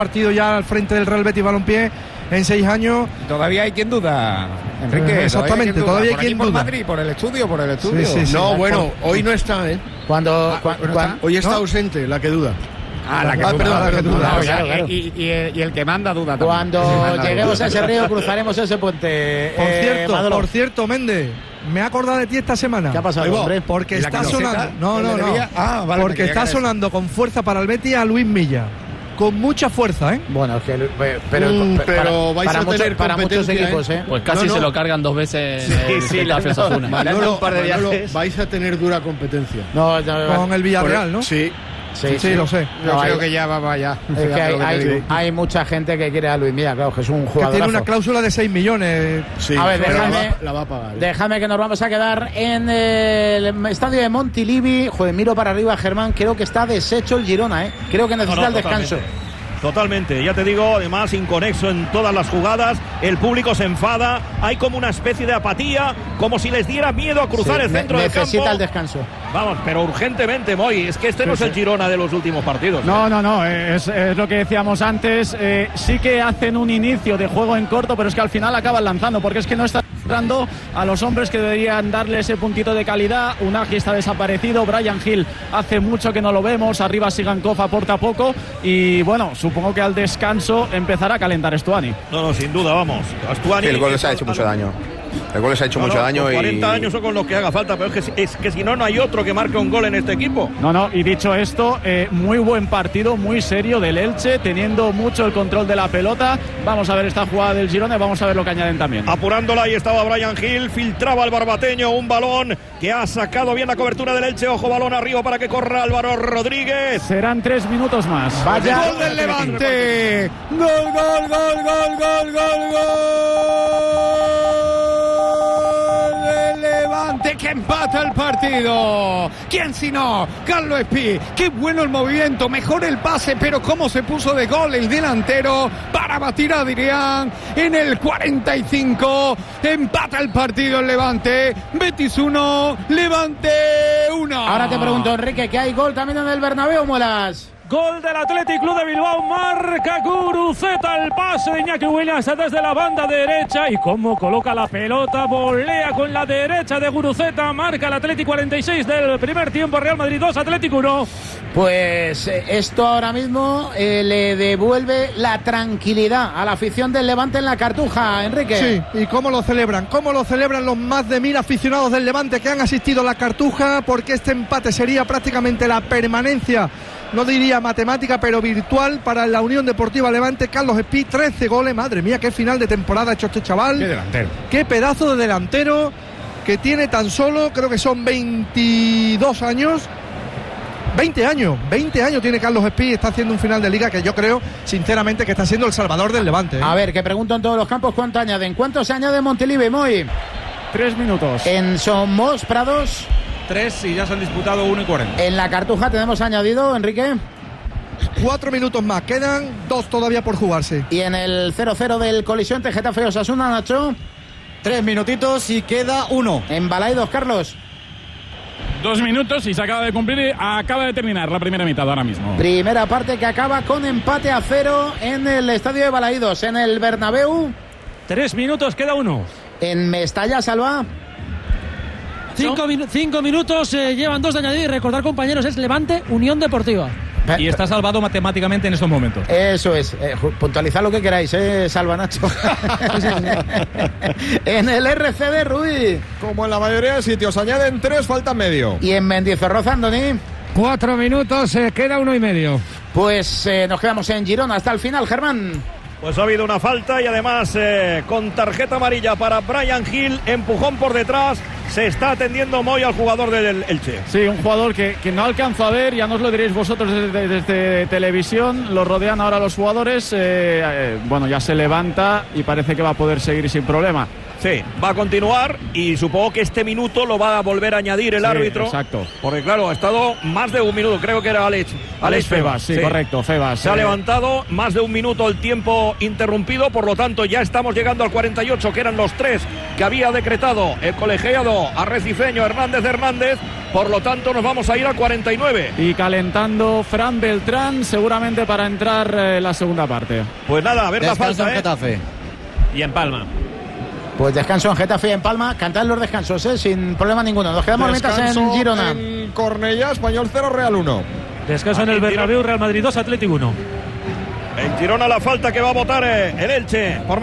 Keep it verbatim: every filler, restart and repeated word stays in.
partido ya al frente del Real Betis Balompié en seis años. Todavía hay quien duda, Enrique. Eh, exactamente, todavía hay quien duda. Por Madrid, por el estudio, por el estudio. Sí, sí, sí. No, bueno, hoy no está, ¿eh? Cuando, Ah, cuan- ¿no cuan- está? Hoy está ¿no? ausente, la que duda. Ah, la que Ah, duda, perdón, la que duda. Claro, Claro, claro. Y, y- y el que manda duda también. Cuando Sí, manda lleguemos duda. a ese río cruzaremos ese puente. Por Eh, cierto, Manolo. por cierto, Méndez, me he acordado de ti esta semana. ¿Qué ha pasado, Ahí va. hombre? Porque ¿Y la está camiseta? sonando. No, ¿Que no, le no. debía? Ah, vale, me Porque creía está que era sonando con fuerza para el Betis a Luis Milla. Con mucha fuerza, ¿eh? Bueno, es que eh, pero, Mm, para- pero vais para a muchos- tener para muchos competencia, equipos, ¿eh? ¿eh? Pues casi No, no. se lo cargan dos veces Sí, en el sí, Getafe Manolo, Osasuna. Manolo, un par de Manolo, viajes. vais a tener dura competencia. No, no, Con el Villarreal, ¿no? Sí. sí, Sí, lo sé. Yo No, creo hay- que ya va, va ya. Es que hay, Lo que te hay- digo. hay mucha gente que quiere a Luis Milla, claro, que es un Que jugador. tiene una cláusula de seis millones. Sí, A ver, pero la, déjame- va, la va a pagar. ¿eh? Déjame que nos vamos a quedar en el estadio de Montilivi. Joder, miro para arriba, Germán. Creo que está deshecho el Girona, ¿eh? Creo que necesita No, no, el descanso. totalmente. Totalmente, ya te digo, además inconexo en todas las jugadas, el público se enfada, hay como una especie de apatía, como si les diera miedo a cruzar Sí, el ne- centro del campo. necesita el descanso. Vamos, pero urgentemente, Moy, es que este no es el Girona de los últimos partidos. No, no, no, es, es lo que decíamos antes. Eh, sí que hacen un inicio de juego en corto, pero es que al final acaban lanzando, porque es que no están dando a los hombres que deberían darle ese puntito de calidad. Unagi está desaparecido, Brian Hill hace mucho que no lo vemos, arriba Sigankov aporta poco y bueno, supongo que al descanso empezará a calentar Stuani. No, no, sin duda, vamos. Astuani, El gol les ha hecho mucho daño. El gol les ha hecho No, mucho no, daño con y. cuarenta años son con los que haga falta, pero es que, si- es que si no, no hay otro que marque un gol en este equipo. No, no, y dicho esto, eh, muy buen partido, muy serio del Elche, teniendo mucho el control de la pelota. Vamos a ver esta jugada del Girona y vamos a ver lo que añaden también. Apurándola, ahí estaba Brian Hill, filtraba el barbateño, un balón que ha sacado bien la cobertura del Elche. Ojo, balón arriba para que corra Álvaro Rodríguez. Serán tres minutos más. Vaya. Gol del Levante. Gol, gol, gol, gol, gol, gol, gol. El Levante que empata el partido. ¿Quién si no? Carlos Espí. Qué bueno el movimiento, mejor el pase, pero cómo se puso de gol el delantero para batir a Adrián en el cuarenta y cinco. Empata el partido el Levante. Betis uno, Levante uno. Ahora te pregunto, Enrique, que hay gol también en el Bernabéu, Molas. Gol del Athletic Club de Bilbao, marca Guruceta, el pase de Iñaki Williams desde la banda derecha y cómo coloca la pelota, volea con la derecha de Guruceta, marca el Athletic cuarenta y seis del primer tiempo, Real Madrid dos, Athletic uno. Pues eh, esto ahora mismo eh, le devuelve la tranquilidad a la afición del Levante en la Cartuja, Enrique. Sí, y cómo lo celebran, cómo lo celebran los más de mil aficionados del Levante que han asistido a la Cartuja, porque este empate sería prácticamente la permanencia, no diría matemática, pero virtual para la Unión Deportiva Levante. Carlos Espí, trece goles, madre mía, qué final de temporada ha hecho este chaval. Qué delantero. Qué pedazo de delantero que tiene tan solo, creo que son veintidós años. veinte años, veinte años tiene Carlos Espí, está haciendo un final de liga que yo creo, sinceramente, que está siendo el salvador del Levante, ¿eh? A ver, que pregunto en todos los campos cuánto añaden. ¿Cuánto se añade en Montilivi, Moy? Tres minutos. En Somos Prados, Tres y ya se han disputado uno y cuarenta. en la Cartuja tenemos añadido, Enrique. Cuatro minutos más, quedan dos todavía por jugarse. Y en el cero cero del colisión entre Getafe y Osasuna, Nacho. Tres minutitos y queda uno. En Balaidos, Carlos. Dos minutos y se acaba de cumplir, acaba de terminar la primera mitad ahora mismo. Primera parte que acaba con empate a cero en el estadio de Balaidos. En el Bernabéu, Tres minutos, queda uno. en Mestalla, Salva. Cinco, minu- cinco minutos, eh, llevan dos de añadir. Y recordar, compañeros, es Levante Unión Deportiva. Y está salvado matemáticamente en estos momentos. Eso es, eh, ju- puntualizad lo que queráis, eh, Salva, Nacho. En el R C de Ruiz. Como en la mayoría de sitios, añaden tres, falta medio. Y en Mendizorroza, Andoni. Cuatro minutos, eh, queda uno y medio. Pues eh, nos quedamos en Girona hasta el final, Germán. Pues ha habido una falta y además eh, con tarjeta amarilla para Brian Hill, empujón por detrás, se está atendiendo Moy al jugador del Elche. Sí, un jugador que, que no alcanzo a ver, ya nos lo diréis vosotros desde, desde televisión, lo rodean ahora los jugadores, eh, eh, bueno, ya se levanta y parece que va a poder seguir sin problema. Sí, va a continuar y supongo que este minuto lo va a volver a añadir el Sí, árbitro. exacto. Porque claro, ha estado más de un minuto, creo que era Alex. Alex Febas, sí, correcto, Febas. Se ha eh, levantado más de un minuto el tiempo interrumpido, por lo tanto ya estamos llegando al cuarenta y ocho, que eran los tres que había decretado el colegiado arrecifeño Hernández Hernández. Por lo tanto nos vamos a ir al cuarenta y nueve. Y calentando Fran Beltrán, seguramente para entrar eh, la segunda parte. Pues nada, a ver la Descanso falta, en ¿eh? Getafe. Y en Palma. Pues descanso en Getafe y en Palma. Cantad los descansos, ¿eh? Sin problema ninguno. Nos quedamos mientras en Girona. En Cornellá, Español cero, Real uno. Descanso en el Bernabéu, Real Madrid dos, Atlético uno. En Girona la falta que va a votar eh, el Elche. Por